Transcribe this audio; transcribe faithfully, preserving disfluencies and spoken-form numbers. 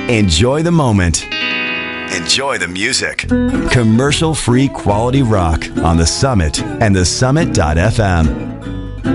Enjoy the moment. Enjoy the music. Commercial-free quality rock on The Summit and the summit dot f m.